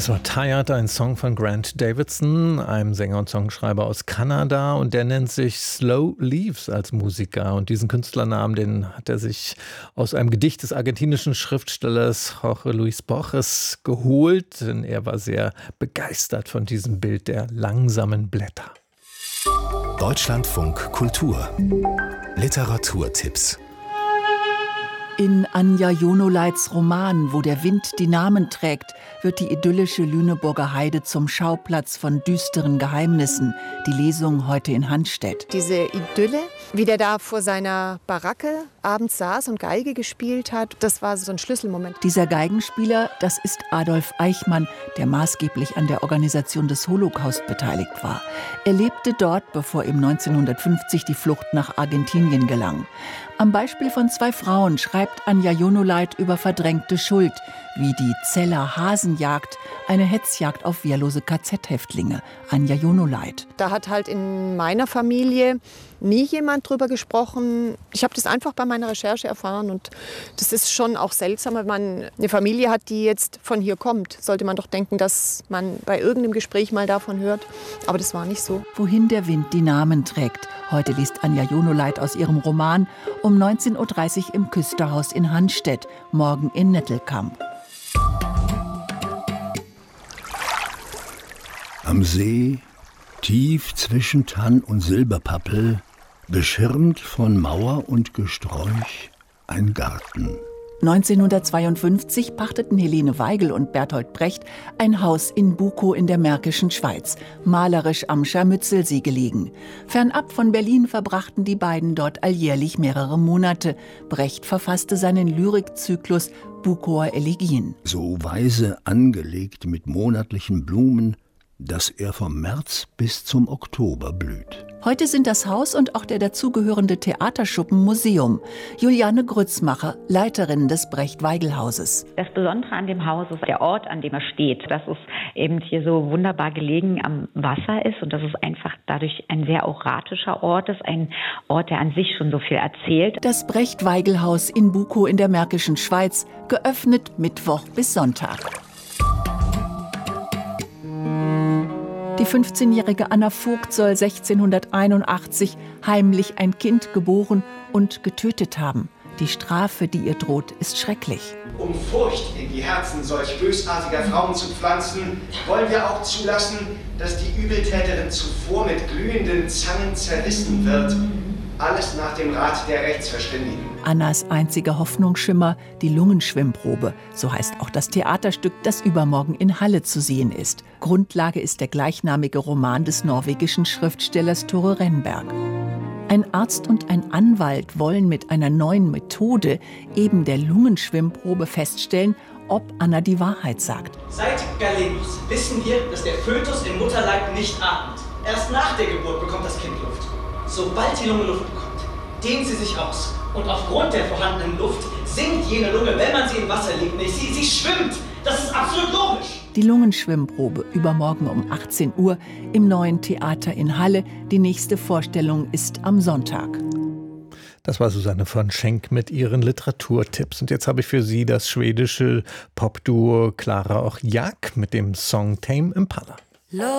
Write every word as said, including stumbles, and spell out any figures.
Das war Tired, ein Song von Grant Davidson, einem Sänger und Songschreiber aus Kanada, und der nennt sich Slow Leaves als Musiker. Und diesen Künstlernamen, den hat er sich aus einem Gedicht des argentinischen Schriftstellers Jorge Luis Borges geholt, denn er war sehr begeistert von diesem Bild der langsamen Blätter. Deutschlandfunk Kultur Literaturtipps. In Anja Jonoleits Roman »Wo der Wind die Namen trägt« wird die idyllische Lüneburger Heide zum Schauplatz von düsteren Geheimnissen. Die Lesung heute in Hanstedt. Diese Idylle, wie der da vor seiner Baracke abends saß und Geige gespielt hat, das war so ein Schlüsselmoment. Dieser Geigenspieler, das ist Adolf Eichmann, der maßgeblich an der Organisation des Holocaust beteiligt war. Er lebte dort, bevor ihm neunzehnhundertfünfzig die Flucht nach Argentinien gelang. Am Beispiel von zwei Frauen schreibt Anja Jonoleit über verdrängte Schuld, wie die Zeller Hasenjagd, eine Hetzjagd auf wehrlose K Z-Häftlinge. Anja Jonoleit. Da hat halt in meiner Familie nie jemand drüber gesprochen. Ich habe das einfach bei meiner Recherche erfahren, und das ist schon auch seltsam, wenn man eine Familie hat, die jetzt von hier kommt. Sollte man doch denken, dass man bei irgendeinem Gespräch mal davon hört, aber das war nicht so. Wohin der Wind die Namen trägt. Heute liest Anja Jonoleit aus ihrem Roman um neunzehn Uhr dreißig im Küsterhaus in Hanstedt, morgen in Nettelkamp. Am See, tief zwischen Tann und Silberpappel, beschirmt von Mauer und Gesträuch, ein Garten. neunzehnhundertzweiundfünfzig pachteten Helene Weigel und Bertolt Brecht ein Haus in Bukow in der Märkischen Schweiz, malerisch am Scharmützelsee gelegen. Fernab von Berlin verbrachten die beiden dort alljährlich mehrere Monate. Brecht verfasste seinen Lyrikzyklus Bukower Elegien. So weise angelegt mit monatlichen Blumen, dass er vom März bis zum Oktober blüht. Heute sind das Haus und auch der dazugehörende Theaterschuppen Museum. Juliane Grützmacher, Leiterin des Brecht-Weigel-Hauses. Das Besondere an dem Haus ist der Ort, an dem er steht. Dass es eben hier so wunderbar gelegen am Wasser ist und dass es einfach dadurch ein sehr auratischer Ort ist. Ein Ort, der an sich schon so viel erzählt. Das Brecht-Weigel-Haus in Bukow in der Märkischen Schweiz, geöffnet Mittwoch bis Sonntag. Die fünfzehnjährige Anna Vogt soll sechzehnhunderteinundachtzig heimlich ein Kind geboren und getötet haben. Die Strafe, die ihr droht, ist schrecklich. Um Furcht in die Herzen solch bösartiger Frauen zu pflanzen, wollen wir auch zulassen, dass die Übeltäterin zuvor mit glühenden Zangen zerrissen wird. Alles nach dem Rat der Rechtsverständigen. Annas einziger Hoffnungsschimmer, die Lungenschwimmprobe. So heißt auch das Theaterstück, das übermorgen in Halle zu sehen ist. Grundlage ist der gleichnamige Roman des norwegischen Schriftstellers Tore Renberg. Ein Arzt und ein Anwalt wollen mit einer neuen Methode, eben der Lungenschwimmprobe, feststellen, ob Anna die Wahrheit sagt. Seit Galenos wissen wir, dass der Fötus im Mutterleib nicht atmet. Erst nach der Geburt bekommt das Kind Luft. Sobald die Lunge Luft bekommt, dehnt sie sich aus. Und aufgrund der vorhandenen Luft sinkt jene Lunge, wenn man sie im Wasser liegt, nicht. Sie, sie schwimmt. Das ist absolut logisch. Die Lungenschwimmprobe übermorgen um achtzehn Uhr im Neuen Theater in Halle. Die nächste Vorstellung ist am Sonntag. Das war Susanne von Schenk mit ihren Literaturtipps. Und jetzt habe ich für Sie das schwedische Popduo Klara och Jak mit dem Song Tame Impala.